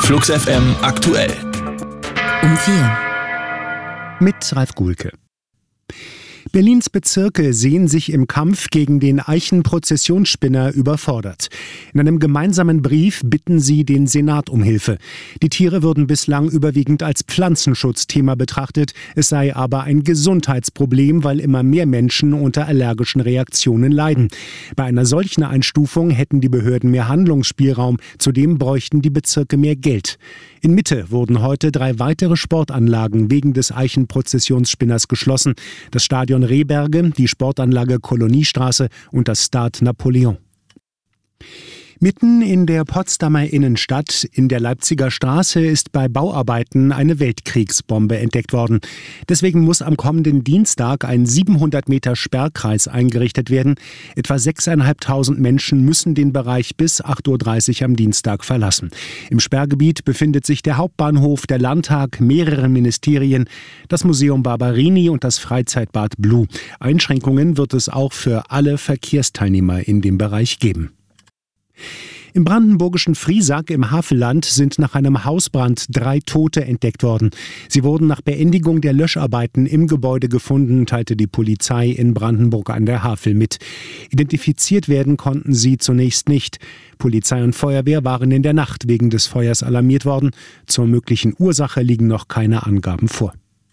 Flux FM aktuell. Um 4. Mit Ralf Guhlke. Berlins Bezirke sehen sich im Kampf gegen den Eichenprozessionsspinner überfordert. In einem gemeinsamen Brief bitten sie den Senat um Hilfe. Die Tiere würden bislang überwiegend als Pflanzenschutzthema betrachtet. Es sei aber ein Gesundheitsproblem, weil immer mehr Menschen unter allergischen Reaktionen leiden. Bei einer solchen Einstufung hätten die Behörden mehr Handlungsspielraum. Zudem bräuchten die Bezirke mehr Geld. In Mitte wurden heute 3 weitere Sportanlagen wegen des Eichenprozessionsspinners geschlossen. Das Stadion Rehberge, die Sportanlage Koloniestraße und das Stade Napoleon. Mitten in der Potsdamer Innenstadt, in der Leipziger Straße, ist bei Bauarbeiten eine Weltkriegsbombe entdeckt worden. Deswegen muss am kommenden Dienstag ein 700 Meter Sperrkreis eingerichtet werden. Etwa 6.500 Menschen müssen den Bereich bis 8.30 Uhr am Dienstag verlassen. Im Sperrgebiet befindet sich der Hauptbahnhof, der Landtag, mehrere Ministerien, das Museum Barberini und das Freizeitbad Blue. Einschränkungen wird es auch für alle Verkehrsteilnehmer in dem Bereich geben. Im brandenburgischen Friesack im Havelland sind nach einem Hausbrand 3 Tote entdeckt worden. Sie wurden nach Beendigung der Löscharbeiten im Gebäude gefunden, teilte die Polizei in Brandenburg an der Havel mit. Identifiziert werden konnten sie zunächst nicht. Polizei und Feuerwehr waren in der Nacht wegen des Feuers alarmiert worden. Zur möglichen Ursache liegen noch keine Angaben vor.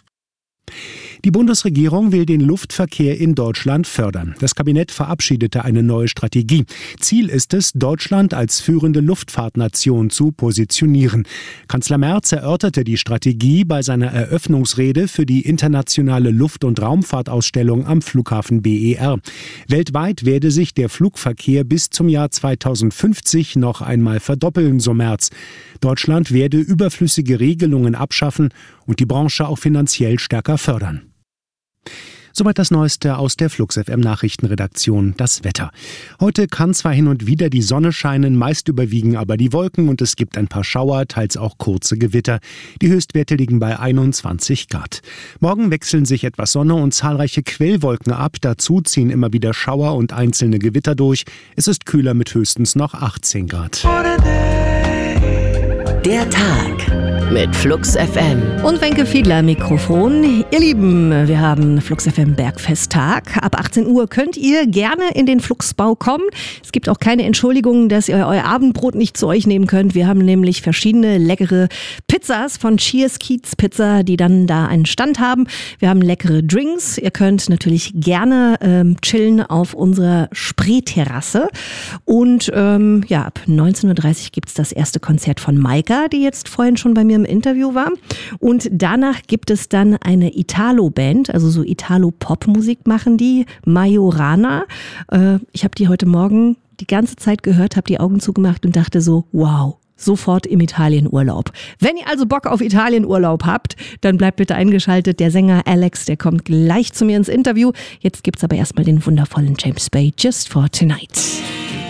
Die Bundesregierung will den Luftverkehr in Deutschland fördern. Das Kabinett verabschiedete eine neue Strategie. Ziel ist es, Deutschland als führende Luftfahrtnation zu positionieren. Kanzler Merz erörterte die Strategie bei seiner Eröffnungsrede für die internationale Luft- und Raumfahrtausstellung am Flughafen BER. Weltweit werde sich der Flugverkehr bis zum Jahr 2050 noch einmal verdoppeln, so Merz. Deutschland werde überflüssige Regelungen abschaffen und die Branche auch finanziell stärker fördern. Soweit das Neueste aus der Flux FM Nachrichtenredaktion, das Wetter. Heute kann zwar hin und wieder die Sonne scheinen, meist überwiegen aber die Wolken und es gibt ein paar Schauer, teils auch kurze Gewitter. Die Höchstwerte liegen bei 21 Grad. Morgen wechseln sich etwas Sonne und zahlreiche Quellwolken ab. Dazu ziehen immer wieder Schauer und einzelne Gewitter durch. Es ist kühler mit höchstens noch 18 Grad. Der Tag mit Flux FM. Und Wenke Fiedler am Mikrofon. Ihr Lieben, wir haben Flux FM Bergfesttag. Ab 18 Uhr könnt ihr gerne in den Fluxbau kommen. Es gibt auch keine Entschuldigung, dass ihr euer Abendbrot nicht zu euch nehmen könnt. Wir haben nämlich verschiedene leckere Pizzas von Cheers Kiez Pizza, die dann da einen Stand haben. Wir haben leckere Drinks. Ihr könnt natürlich gerne chillen auf unserer Spreeterrasse. Und ab 19.30 Uhr gibt es das erste Konzert von Maika, die jetzt vorhin schon bei mir im Interview war. Und danach gibt es dann eine Italo-Band, also so Italo-Pop-Musik machen die, Majorana. Ich habe die heute Morgen die ganze Zeit gehört, habe die Augen zugemacht und dachte so, wow, sofort im Italienurlaub. Wenn ihr also Bock auf Italienurlaub habt, dann bleibt bitte eingeschaltet. Der Sänger Alex, der kommt gleich zu mir ins Interview. Jetzt gibt's aber erstmal den wundervollen James Bay, Just for Tonight.